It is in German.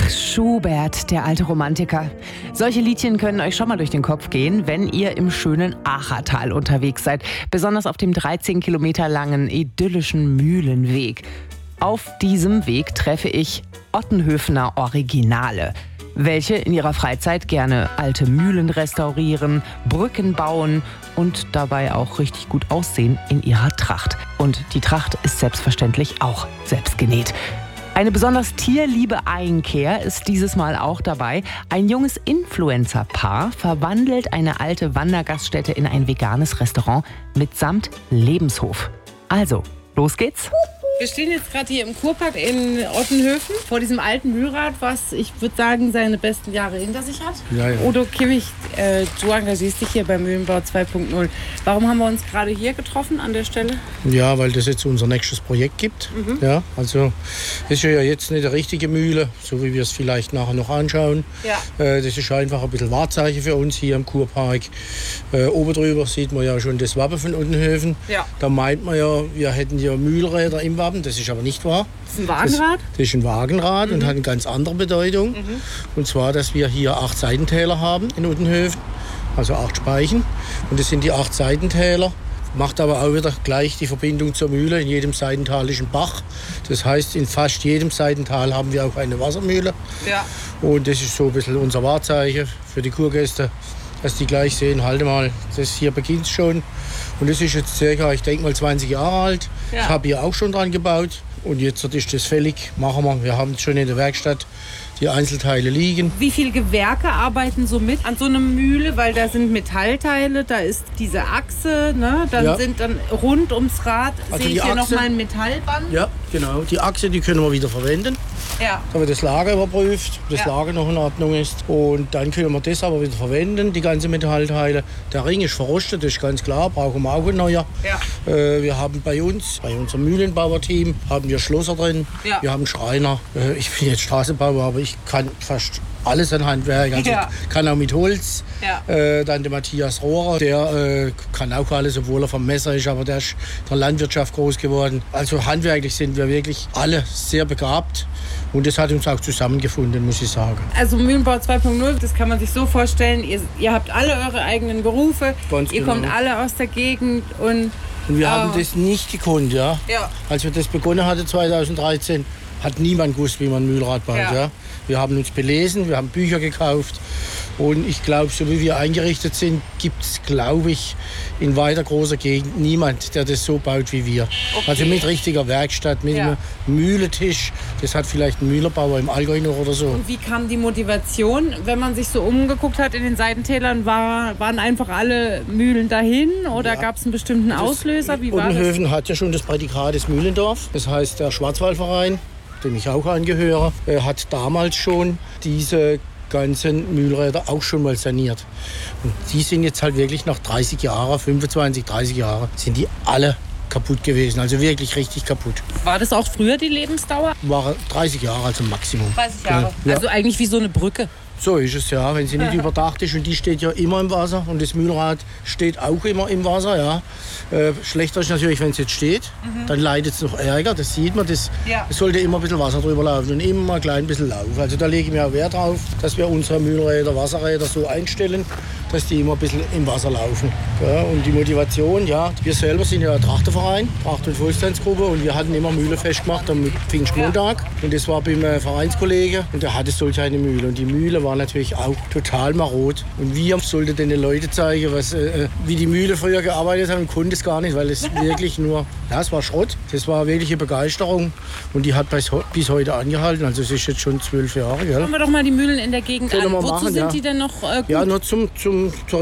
Schubert, der alte Romantiker. Solche Liedchen können euch schon mal durch den Kopf gehen, wenn ihr im schönen Achertal unterwegs seid. Besonders auf dem 13 Kilometer langen, idyllischen Mühlenweg. Auf diesem Weg treffe ich Ottenhöfener Originale, welche in ihrer Freizeit gerne alte Mühlen restaurieren, Brücken bauen und dabei auch richtig gut aussehen in ihrer Tracht. Und die Tracht ist selbstverständlich auch selbst genäht. Eine besonders tierliebe Einkehr ist dieses Mal auch dabei. Ein junges Influencer-Paar verwandelt eine alte Wandergaststätte in ein veganes Restaurant mitsamt Lebenshof. Also, los geht's. Wir stehen jetzt gerade hier im Kurpark in Ottenhöfen vor diesem alten Mühlrad, was, ich würde sagen, seine besten Jahre hinter sich hat. Ja. Odo Kimmich, du engagierst dich hier beim Mühlenbau 2.0. Warum haben wir uns gerade hier getroffen an der Stelle? Ja, weil das jetzt unser nächstes Projekt gibt. Ja, also ist ja jetzt nicht eine richtige Mühle, so wie wir es vielleicht nachher noch anschauen. Ja. Das ist einfach ein bisschen Wahrzeichen für uns hier im Kurpark. Oben drüber sieht man ja schon das Wappen von Ottenhöfen. Ja. Da meint man ja, wir hätten hier Mühlräder im Wappen. Das ist aber nicht wahr. Das ist ein Wagenrad? Das ist ein Wagenrad und hat eine ganz andere Bedeutung. Und zwar, dass wir hier 8 Seitentäler haben in Ottenhöfen, also 8 Speichen. Und das sind die 8 Seitentäler. Macht aber auch wieder gleich die Verbindung zur Mühle. In jedem Seitental ist ein Bach. Das heißt, in fast jedem Seitental haben wir auch eine Wassermühle. Ja. Und das ist so ein bisschen unser Wahrzeichen für die Kurgäste, dass die gleich sehen, halte mal, das hier beginnt schon. Und das ist jetzt circa, ich denke mal 20 Jahre alt. Ja. Ich habe hier auch schon dran gebaut. Und jetzt ist das fällig, machen wir. Wir haben es schon in der Werkstatt die Einzelteile liegen. Wie viele Gewerke arbeiten so mit an so einer Mühle? Weil da sind Metallteile, da ist diese Achse, ne? Dann sind dann rund ums Rad, Also sehe die ich hier Achse- nochmal ein Metallband. Ja, genau. Die Achse, die können wir wieder verwenden. Ja. Da wird das Lager überprüft, ob das Ja. Lager noch in Ordnung ist. Und dann können wir das aber wieder verwenden, die ganzen Metallteile. Der Ring ist verrostet, das ist ganz klar, brauchen wir auch ein neuer. Ja. Wir haben bei unserem Mühlenbauerteam, haben wir Schlosser drin, Ja. wir haben Schreiner. Ich bin jetzt Straßenbauer, aber ich kann fast alles an Handwerk. Also Ja. ich kann auch mit Holz. Ja. Dann der Matthias Rohrer, der kann auch alles, obwohl er vom Messer ist, aber der ist in der Landwirtschaft groß geworden. Also handwerklich sind wir wirklich alle sehr begabt. Und das hat uns auch zusammengefunden, muss ich sagen. Also Mühlenbau 2.0, das kann man sich so vorstellen, ihr habt alle eure eigenen Berufe, Ganz ihr genau. kommt alle aus der Gegend und Wir haben das nicht gekonnt, ja. Ja. Als wir das begonnen hatten 2013, hat niemand gewusst, wie man ein Mühlrad baut. Ja. Ja. Wir haben uns belesen, wir haben Bücher gekauft. Und ich glaube, so wie wir eingerichtet sind, gibt es, glaube ich, in weiter großer Gegend niemand, der das so baut wie wir. Okay. Also mit richtiger Werkstatt, mit einem Mühletisch. Das hat vielleicht ein Mühlerbauer im Allgäu noch oder so. Und wie kam die Motivation, wenn man sich so umgeguckt hat in den Seitentälern, waren einfach alle Mühlen dahin oder gab es einen bestimmten Auslöser? Wie war das? Ottenhöfen hat ja schon das Prädikat des Mühlendorf. Das heißt, der Schwarzwaldverein, dem ich auch angehöre, hat damals schon diese ganzen Mühlräder auch schon mal saniert. Und die sind jetzt halt wirklich nach 30 Jahren, 25, 30 Jahre, sind die alle kaputt gewesen. Also wirklich richtig kaputt. War das auch früher die Lebensdauer? Waren 30 Jahre also Maximum. 30 Jahre. Ja. Also eigentlich wie so eine Brücke. So ist es ja, wenn sie nicht überdacht ist und die steht ja immer im Wasser und das Mühlrad steht auch immer im Wasser, ja. Schlechter ist natürlich, wenn es jetzt steht, dann leidet es noch Ärger, das sieht man, es sollte immer ein bisschen Wasser drüber laufen und immer mal ein klein bisschen Lauf. Also da lege ich mir auch Wert drauf, dass wir unsere Mühlräder, Wasserräder so einstellen, dass die immer ein bisschen im Wasser laufen. Ja, und die Motivation, ja, wir selber sind ja ein Trachterverein, Tracht- und Volkstanzgruppe und wir hatten immer Mühlefest gemacht am Pfingstmontag und das war beim Vereinskollege und der hatte solch eine Mühle und die Mühle war natürlich auch total marot. Und wir sollten den Leuten zeigen, wie die Mühle früher gearbeitet haben und konnten es gar nicht, weil es wirklich nur, ja, es war Schrott. Das war wirkliche Begeisterung und die hat bis heute angehalten. Also es ist jetzt schon 12 Jahre. Gell? Schauen wir doch mal die Mühlen in der Gegend Können an. wir Wozu machen, sind ja. die denn noch gut? Ja, nur zur